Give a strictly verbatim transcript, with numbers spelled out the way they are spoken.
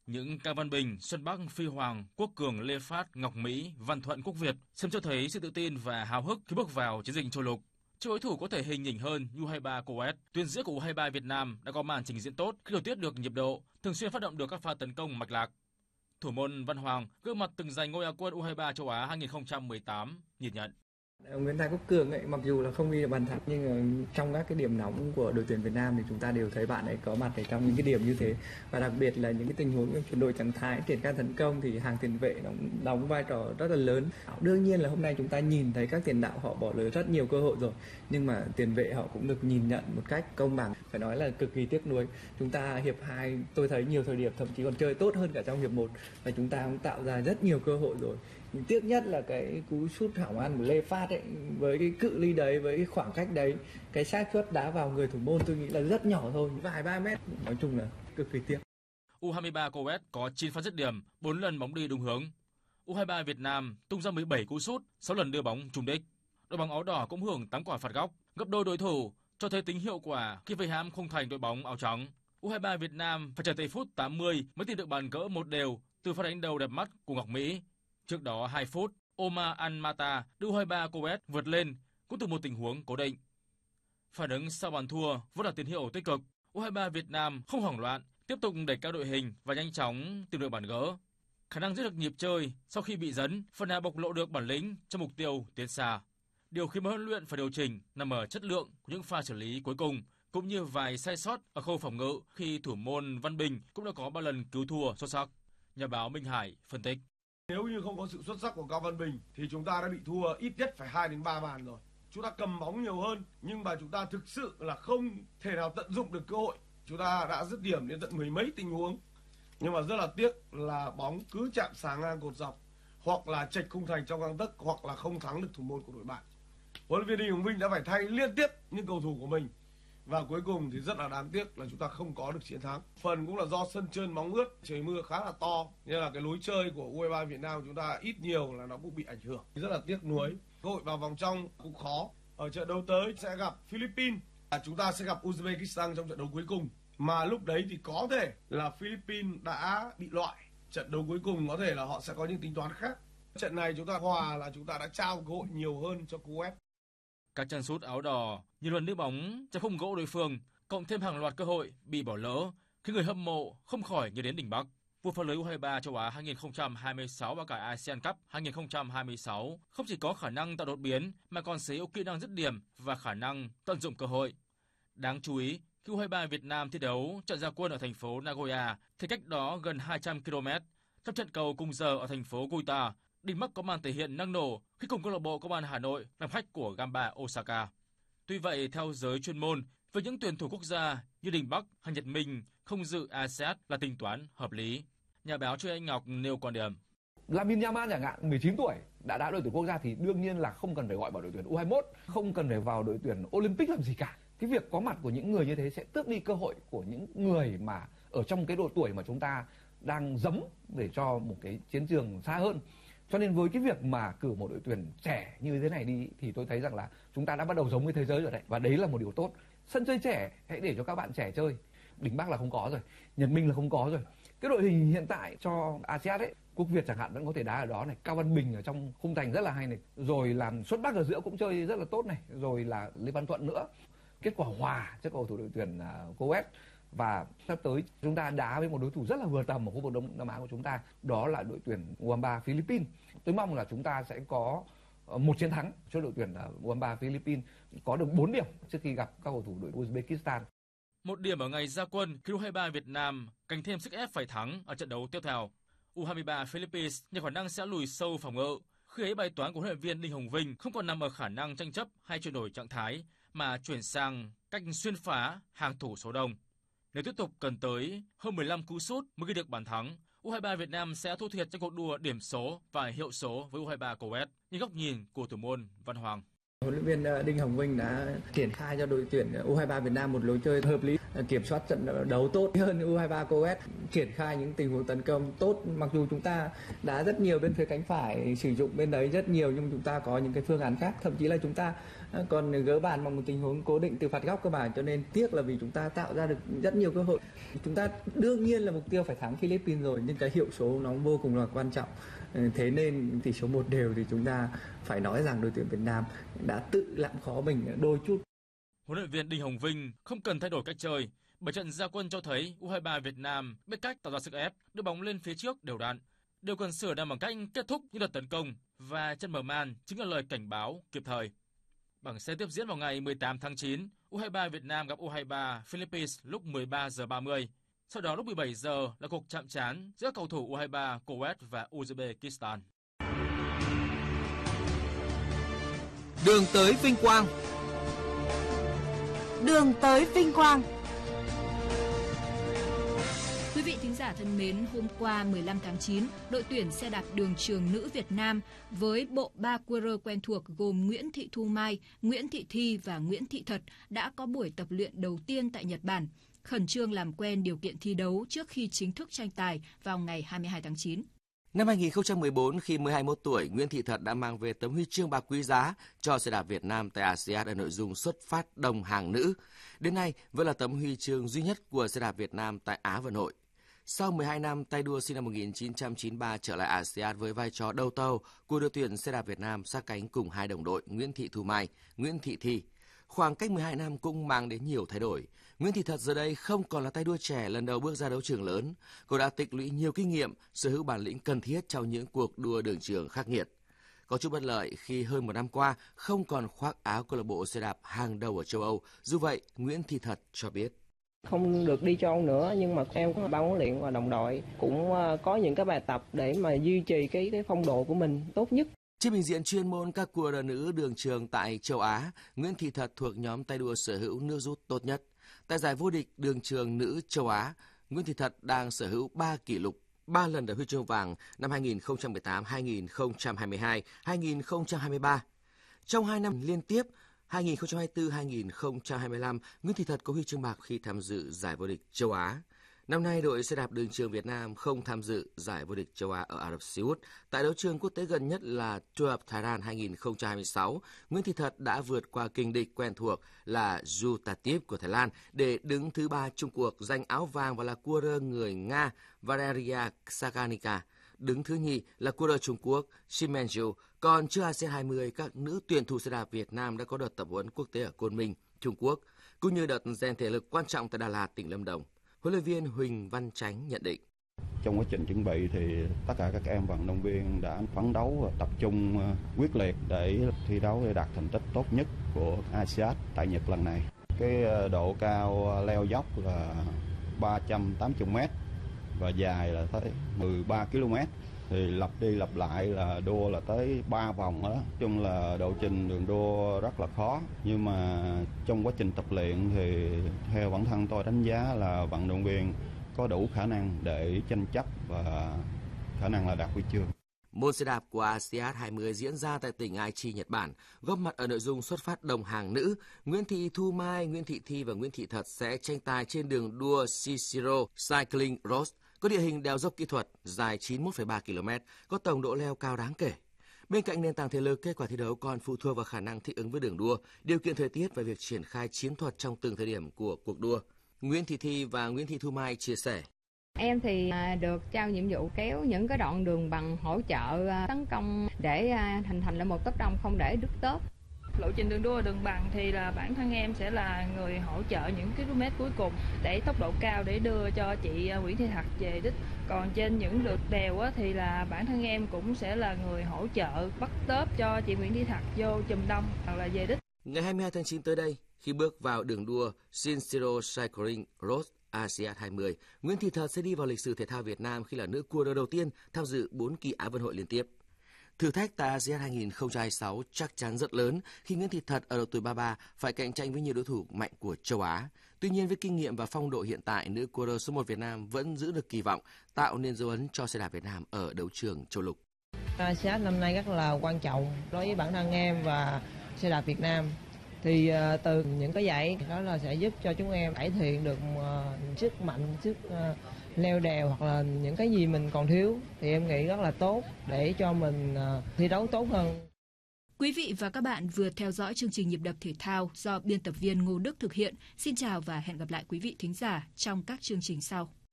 Những Cao Văn Bình, Xuân Bắc, Phi Hoàng, Quốc Cường, Lê Phát, Ngọc Mỹ, Văn Thuận, Quốc Việt sớm cho thấy sự tự tin và háo hức khi bước vào chiến dịch châu lục. Trước đối thủ có thể hình nhỉnh hơn u hai mươi ba Coes, tuyến giữa của u hai mươi ba Việt Nam đã có màn trình diễn tốt khi điều tiết được nhịp độ, thường xuyên phát động được các pha tấn công mạch lạc. Thủ môn Văn Hoàng, gương mặt từng giành ngôi Á quân u hai mươi ba châu Á hai không một tám, nhìn nhận. Nguyễn Thái Quốc Cường ấy, mặc dù là không ghi được bàn thắng nhưng mà trong các cái điểm nóng của đội tuyển Việt Nam thì chúng ta đều thấy bạn ấy có mặt ở trong những cái điểm như thế, và đặc biệt là những cái tình huống chuyển đổi trạng thái, triển khai tấn công thì hàng tiền vệ đóng đóng vai trò rất là lớn. Đương nhiên là hôm nay chúng ta nhìn thấy các tiền đạo họ bỏ lỡ rất nhiều cơ hội rồi, nhưng mà tiền vệ họ cũng được nhìn nhận một cách công bằng, phải nói là cực kỳ tiếc nuối. Chúng ta hiệp hai tôi thấy nhiều thời điểm thậm chí còn chơi tốt hơn cả trong hiệp một, và chúng ta cũng tạo ra rất nhiều cơ hội rồi. Nhưng tiếc nhất là cái cú sút hỏng ăn của Lê Phát ấy, với cái cự ly đấy, với cái khoảng cách đấy, cái xác suất đá vào người thủ môn tôi nghĩ là rất nhỏ thôi, vài ba mét, nói chung là cực kỳ tiếc. u hai mươi ba Coes có chín pha dứt điểm, bốn lần bóng đi đúng hướng. u hai mươi ba Việt Nam tung ra mười bảy cú sút, sáu lần đưa bóng trúng đích. Đội bóng áo đỏ cũng hưởng tám quả phạt góc, gấp đôi đối thủ, cho thấy tính hiệu quả khi vây hãm khung thành đội bóng áo trắng. u hai mươi ba Việt Nam phải chờ tới phút tám mươi mới tìm được bàn gỡ một đều từ pha đánh đầu đẹp mắt của Ngọc Mỹ. Trước đó hai phút, Omar Al-Mata đưa u hai mươi ba Coes vượt lên cũng từ một tình huống cố định. Phản ứng sau bàn thua vẫn là tín hiệu tích cực. u hai mươi ba Việt Nam không hoảng loạn, tiếp tục đẩy cao đội hình và nhanh chóng tìm được bàn gỡ. Khả năng giữ được nhịp chơi sau khi bị dấn, phần nào bộc lộ được bản lĩnh cho mục tiêu tiến xa. Điều khiến ban huấn luyện phải điều chỉnh nằm ở chất lượng của những pha xử lý cuối cùng, cũng như vài sai sót ở khâu phòng ngự khi thủ môn Văn Bình cũng đã có ba lần cứu thua xuất sắc. Nhà báo Minh Hải phân tích. Nếu như không có sự xuất sắc của Cao Văn Bình thì chúng ta đã bị thua ít nhất phải hai đến ba bàn rồi. Chúng ta cầm bóng nhiều hơn nhưng mà chúng ta thực sự là không thể nào tận dụng được cơ hội. Chúng ta đã dứt điểm đến tận mười mấy tình huống. Nhưng mà rất là tiếc là bóng cứ chạm sáng ngang cột dọc, hoặc là chệch khung thành trong gang tấc, hoặc là không thắng được thủ môn của đội bạn. Huấn luyện viên Đinh Hồng Vinh đã phải thay liên tiếp những cầu thủ của mình. Và cuối cùng thì rất là đáng tiếc là chúng ta không có được chiến thắng. Phần cũng là do sân trơn bóng ướt, trời mưa khá là to, nên là cái lối chơi của u hai mươi ba Việt Nam chúng ta ít nhiều là nó cũng bị ảnh hưởng. Rất là tiếc nuối. Cơ hội vào vòng trong cũng khó. Ở trận đấu tới sẽ gặp Philippines, chúng ta sẽ gặp Uzbekistan trong trận đấu cuối cùng. Mà lúc đấy thì có thể là Philippines đã bị loại. Trận đấu cuối cùng có thể là họ sẽ có những tính toán khác. Trận này chúng ta hòa là chúng ta đã trao cơ hội nhiều hơn cho Coes. Các chân sút áo đỏ nhiều lần đưa bóng trong khung gỗ đối phương, cộng thêm hàng loạt cơ hội bị bỏ lỡ khi người hâm mộ không khỏi nhớ đến đỉnh Bắc. Vua phá lưới u hai mươi ba châu Á hai không hai sáu và cả ASEAN Cup hai không hai sáu không chỉ có khả năng tạo đột biến mà còn sở hữu kỹ năng dứt điểm và khả năng tận dụng cơ hội. Đáng chú ý, khi u hai mươi ba Việt Nam thi đấu trận ra quân ở thành phố Nagoya thì cách đó gần hai trăm ki lô mét, trong trận cầu cùng giờ ở thành phố Guita, đỉnh Bắc có màn thể hiện năng nổ khi cùng câu lạc bộ Công an Hà Nội làm khách của Gamba Osaka. Tuy vậy, theo giới chuyên môn, với những tuyển thủ quốc gia như Đình Bắc hay Nhật Minh không dự a sê an là tính toán hợp lý. Nhà báo Trương Anh Ngọc nêu quan điểm. Lamine Yamal chẳng hạn, mười chín tuổi đã đã đội tuyển quốc gia thì đương nhiên là không cần phải gọi vào đội tuyển u hai mươi mốt, không cần phải vào đội tuyển Olympic làm gì cả. Cái việc có mặt của những người như thế sẽ tước đi cơ hội của những người mà ở trong cái độ tuổi mà chúng ta đang dẫm để cho một cái chiến trường xa hơn. Cho nên với cái việc mà cử một đội tuyển trẻ như thế này đi thì tôi thấy rằng là chúng ta đã bắt đầu giống với thế giới rồi đấy. Và đấy là một điều tốt. Sân chơi trẻ hãy để cho các bạn trẻ chơi. Đình Bắc là không có rồi, Nhật Minh là không có rồi. Cái đội hình hiện tại cho a sê an ấy, Quốc Việt chẳng hạn vẫn có thể đá ở đó này, Cao Văn Bình ở trong khung thành rất là hay này, rồi làm Xuất Bắc ở giữa cũng chơi rất là tốt này, rồi là Lê Văn Thuận nữa. Kết quả hòa trước cầu thủ đội tuyển uh, Coes. Và sắp tới chúng ta đá với một đối thủ rất là vừa tầm ở khu vực Đông Nam Á của chúng ta, đó là đội tuyển u hai mươi ba Philippines. Tôi mong là chúng ta sẽ có một chiến thắng cho đội tuyển u hai mươi ba Philippines, có được bốn điểm trước khi gặp các cầu thủ đội Uzbekistan. Một điểm ở ngày ra quân khi u hai mươi ba Việt Nam càng thêm sức ép phải thắng ở trận đấu tiếp theo. u hai mươi ba Philippines nhiều khả năng sẽ lùi sâu phòng ngự. Khi ấy bài toán của huấn luyện viên Đinh Hồng Vinh không còn nằm ở khả năng tranh chấp hay chuyển đổi trạng thái mà chuyển sang cách xuyên phá hàng thủ số đông. Nếu tiếp tục cần tới hơn mười lăm cú sút mới ghi được bàn thắng, u hai mươi ba Việt Nam sẽ thua thiệt trong cuộc đua điểm số và hiệu số với u hai mươi ba Coes, như góc nhìn của thủ môn Văn Hoàng. Huấn luyện viên Đinh Hồng Vinh đã triển khai cho đội tuyển u hai ba Việt Nam một lối chơi hợp lý, kiểm soát trận đấu tốt hơn u hai ba Coes, triển khai những tình huống tấn công tốt. Mặc dù chúng ta đã rất nhiều bên phía cánh phải sử dụng bên đấy rất nhiều, nhưng chúng ta có những cái phương án khác, thậm chí là chúng ta còn gỡ bàn bằng một tình huống cố định từ phạt góc cơ bản. Cho nên tiếc là vì chúng ta tạo ra được rất nhiều cơ hội. Chúng ta đương nhiên là mục tiêu phải thắng Philippines rồi, nhưng cái hiệu số nó vô cùng là quan trọng. Thế nên tỷ số một đều thì chúng ta phải nói rằng đội tuyển Việt Nam đã tự làm khó mình đôi chút. Huấn luyện viên Đinh Hồng Vinh không cần thay đổi cách chơi, bởi trận ra quân cho thấy u hai ba Việt Nam biết cách tạo ra sức ép, đưa bóng lên phía trước đều đặn. Điều cần sửa là bằng cách kết thúc những đợt tấn công, và trận mở màn chính là lời cảnh báo kịp thời. Bảng C tiếp diễn vào ngày mười tám tháng chín, u hai ba Việt Nam gặp u hai ba Philippines lúc mười ba giờ ba mươi. Sau đó lúc mười bảy giờ là cuộc chạm trán giữa cầu thủ u hai ba Coes và Uzbekistan. Đường tới vinh quang. Đường tới vinh quang. Quý vị thính giả thân mến, hôm qua mười lăm tháng chín, đội tuyển xe đạp đường trường nữ Việt Nam với bộ ba quy rờ quen thuộc gồm Nguyễn Thị Thu Mai, Nguyễn Thị Thi và Nguyễn Thị Thật đã có buổi tập luyện đầu tiên tại Nhật Bản, khẩn trương làm quen điều kiện thi đấu trước khi chính thức tranh tài vào ngày hai mươi hai tháng chín. Năm hai không một bốn, khi mới hai mươi mốt tuổi, Nguyễn Thị Thật đã mang về tấm huy chương bạc quý giá cho xe đạp Việt Nam tại a sê an ở nội dung xuất phát đồng hàng nữ. Đến nay, vẫn là tấm huy chương duy nhất của xe đạp Việt Nam tại Á vận hội. Sau mười hai năm, tay đua sinh năm một nghìn chín trăm chín mươi ba trở lại a sê an với vai trò đầu tàu của đội tuyển xe đạp Việt Nam sát cánh cùng hai đồng đội Nguyễn Thị Thu Mai, Nguyễn Thị Thi. Khoảng cách mười hai năm cũng mang đến nhiều thay đổi. Nguyễn Thị Thật giờ đây không còn là tay đua trẻ lần đầu bước ra đấu trường lớn. Cô đã tích lũy nhiều kinh nghiệm, sở hữu bản lĩnh cần thiết trong những cuộc đua đường trường khắc nghiệt. Có chút bất lợi khi hơn một năm qua không còn khoác áo câu lạc bộ xe đạp hàng đầu ở châu Âu. Dù vậy, Nguyễn Thị Thật cho biết. Không được đi châu Âu nữa, nhưng mà em có ban huấn luyện và đồng đội cũng có những cái bài tập để mà duy trì cái cái phong độ của mình tốt nhất. Trên bình diện chuyên môn các cuộc đua nữ đường trường tại châu Á, Nguyễn Thị Thật thuộc nhóm tay đua sở hữu nước rút tốt nhất. Tại giải vô địch đường trường nữ châu Á, Nguyễn Thị Thật đang sở hữu ba kỷ lục, ba lần đạt huy chương vàng năm hai không một tám, hai không hai hai, hai không hai ba. Trong hai năm liên tiếp, hai không hai tư, hai không hai lăm, Nguyễn Thị Thật có huy chương bạc khi tham dự giải vô địch châu Á. Năm nay, đội xe đạp đường trường Việt Nam không tham dự giải vô địch châu Á ở Ả Rập Xê Út. Tại đấu trường quốc tế gần nhất là Tour of Thailand hai không hai sáu, Nguyễn Thị Thật đã vượt qua kình địch quen thuộc là Jutatip của Thái Lan để đứng thứ ba chung cuộc, giành áo vàng và là cua rơ người Nga Valeria Sakanika. Đứng thứ nhì là cua rơ Trung Quốc Shimenju. Còn chưa a sê an hai mươi, các nữ tuyển thủ xe đạp Việt Nam đã có đợt tập huấn quốc tế ở Côn Minh, Trung Quốc, cũng như đợt rèn thể lực quan trọng tại Đà Lạt, tỉnh Lâm Đồng. Huấn luyện viên Huỳnh Văn Chánh nhận định. Trong quá trình chuẩn bị thì tất cả các em vận động viên đã phấn đấu và tập trung quyết liệt để thi đấu để đạt thành tích tốt nhất của a sê an tại Nhật lần này. Cái độ cao leo dốc là ba trăm tám mươi mét và dài là tới mười ba ki lô mét. Thì lặp đi lặp lại là đua là tới ba vòng đó. Nói chung là lộ trình đường đua rất là khó. Nhưng mà trong quá trình tập luyện thì theo bản thân tôi đánh giá là vận động viên có đủ khả năng để tranh chấp và khả năng là đạt huy chương. Môn xe đạp của a sê an hai mươi diễn ra tại tỉnh Aichi, Nhật Bản. Góp mặt ở nội dung xuất phát đồng hàng nữ, Nguyễn Thị Thu Mai, Nguyễn Thị Thi và Nguyễn Thị Thật sẽ tranh tài trên đường đua Shishiro Cycling Road, có địa hình đèo dốc kỹ thuật dài chín mươi mốt phẩy ba ki lô mét, có tổng độ leo cao đáng kể. Bên cạnh nền tảng thể lực, kết quả thi đấu còn phụ thuộc vào khả năng thích ứng với đường đua, điều kiện thời tiết và việc triển khai chiến thuật trong từng thời điểm của cuộc đua. Nguyễn Thị Thi và Nguyễn Thị Thu Mai chia sẻ. Em thì được trao nhiệm vụ kéo những cái đoạn đường bằng hỗ trợ tấn công để hình thành lại một tốp đông không để đứt tốp. Lộ trình đường đua đường bằng thì là bản thân em sẽ là người hỗ trợ những km cuối cùng để tốc độ cao để đưa cho chị Nguyễn Thị Thật về đích. Còn trên những lượt đèo thì là bản thân em cũng sẽ là người hỗ trợ bắt tốp cho chị Nguyễn Thị Thật vô chùm đông hoặc là về đích. Ngày hai mươi hai tháng chín tới đây, khi bước vào đường đua Shishiro Cycling Road a sê an hai mươi, Nguyễn Thị Thật sẽ đi vào lịch sử thể thao Việt Nam khi là nữ cua đua đầu tiên tham dự bốn kỳ Á vận hội liên tiếp. Thử thách tại a sê an hai không hai sáu chắc chắn rất lớn khi Nguyễn Thị Thật ở độ tuổi ba mươi ba phải cạnh tranh với nhiều đối thủ mạnh của châu Á. Tuy nhiên, với kinh nghiệm và phong độ hiện tại, nữ cua đua số một Việt Nam vẫn giữ được kỳ vọng, tạo nên dấu ấn cho xe đạp Việt Nam ở đấu trường châu lục. a sê an năm nay rất là quan trọng đối với bản thân em và xe đạp Việt Nam. Thì uh, từ những cái dạy đó là sẽ giúp cho chúng em cải thiện được uh, sức mạnh, sức uh, leo đèo hoặc là những cái gì mình còn thiếu thì em nghĩ rất là tốt để cho mình uh, thi đấu tốt hơn. Quý vị và các bạn vừa theo dõi chương trình Nhịp đập thể thao do biên tập viên Ngô Đức thực hiện. Xin chào và hẹn gặp lại quý vị thính giả trong các chương trình sau.